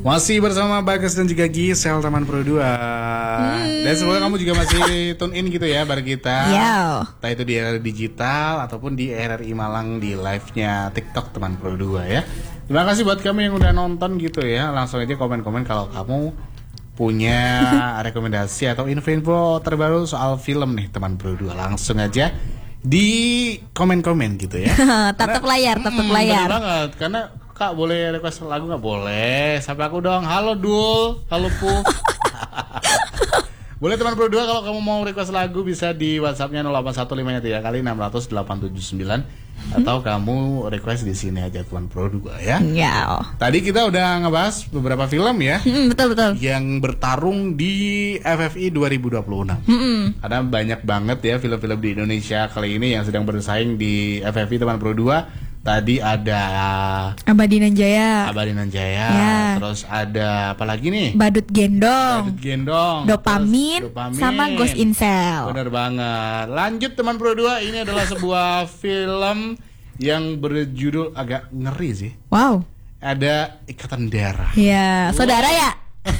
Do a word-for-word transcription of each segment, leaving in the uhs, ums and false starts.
Masih bersama Bagas dan juga Gisel teman Pro dua. hmm. Dan semoga kamu juga masih tune in gitu ya bareng kita. Yo. Entah itu di R R I Digital ataupun di R R I Malang di live-nya TikTok teman Pro dua ya. Terima kasih buat kamu yang udah nonton gitu ya. Langsung aja komen-komen kalau kamu punya rekomendasi atau info-info terbaru soal film nih teman Pro dua. Langsung aja di komen-komen gitu ya. Tatap layar, tatap hmm, layar. Bener banget, karena Kak boleh request lagu nggak? Boleh. Sampai aku dong. Halo Dul, halo Pu. Boleh teman Pro dua kalau kamu mau request lagu bisa di WhatsAppnya nol delapan satu lima tiga kali enam nol nol delapan tujuh sembilan hmm. atau kamu request di sini aja teman Pro dua ya. Ya. Tadi kita udah ngebahas beberapa film ya. Hmm, betul betul. Yang bertarung di F F I dua ribu dua puluh enam. Hmm. Karena banyak banget ya film-film di Indonesia kali ini yang sedang bersaing di F F I teman Pro dua. Tadi ada Abadi Nanjaya, Abadi Nanjaya, ya. Terus ada apa lagi nih? Badut Gendong, Badut Gendong, Dopamin, dopamin, sama Ghost in Shell. Bener banget. Lanjut teman Pro dua, ini adalah sebuah film yang berjudul agak ngeri sih. Wow. Ada Ikatan Darah. Ya, saudara ya.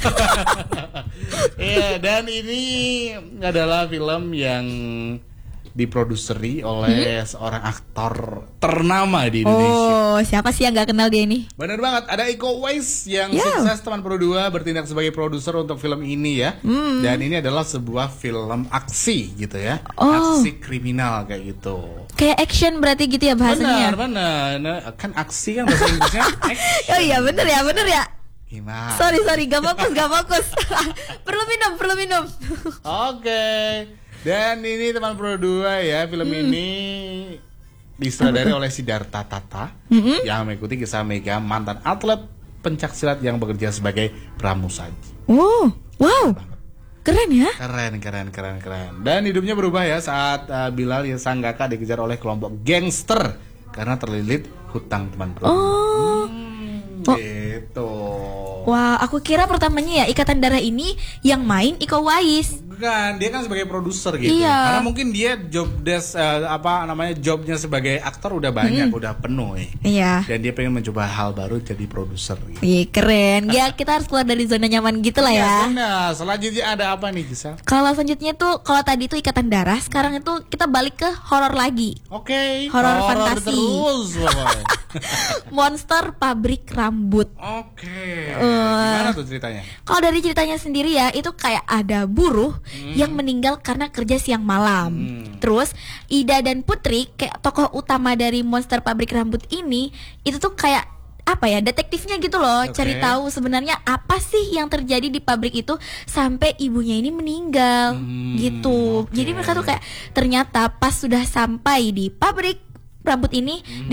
Iya, dan ini adalah film yang diproduseri oleh hmm? seorang aktor ternama di Indonesia. Oh, siapa sih yang gak kenal dia ini? Benar banget, ada Iko Uwais yang yeah. sukses teman Pro dua bertindak sebagai produser untuk film ini ya. Hmm. Dan ini adalah sebuah film aksi gitu ya. Oh. Aksi kriminal kayak gitu. Kayak action berarti gitu ya bahasanya. Benar, benar. Nah, kan aksi kan bahasa Inggrisnya action. Oh iya, benar ya, benar ya. Gimana? Sorry, sorry, gak fokus, gak fokus. Perlu minum, perlu minum. Oke. Okay. Dan ini teman Pro dua ya, film hmm. ini disutradari oleh Siddhartha Tata mm-hmm. yang mengikuti kisah Mega, mantan atlet pencaksilat yang bekerja sebagai pramusaji. Oh, wow, keren ya? Keren, keren, keren, keren. Dan hidupnya berubah ya saat uh, Bilal yang Sanggaka dikejar oleh kelompok gangster karena terlilit hutang teman Pro. Oh, hmm, oh. gitu. Wah, aku kira pertamanya ya Ikatan Darah ini yang main Iko Uwais. Bukan, dia kan sebagai produser gitu. Iya. Karena mungkin dia job desk uh, apa namanya jobnya sebagai aktor udah banyak, hmm. udah penuh ya. Iya. Dan dia pengen mencoba hal baru jadi produser gitu. Iya, keren. Ya, kita harus keluar dari zona nyaman gitu lah ya. Nah, selanjutnya ada apa nih, Gisel? Kalau selanjutnya tuh kalau tadi tuh Ikatan Darah, sekarang itu kita balik ke horor lagi. Oke. Okay. Horor fantasi. Terus, Monster Pabrik Rambut. Oke. Okay. Uh, Gimana tuh ceritanya? Kalau dari ceritanya sendiri ya, itu kayak ada buruh hmm. yang meninggal karena kerja siang malam. Hmm. Terus Ida dan Putri kayak tokoh utama dari Monster Pabrik Rambut ini, itu tuh kayak apa ya, detektifnya gitu loh, okay. cari tahu sebenarnya apa sih yang terjadi di pabrik itu sampai ibunya ini meninggal hmm, gitu. Okay. Jadi mereka tuh kayak ternyata pas sudah sampai di pabrik rambut ini hmm.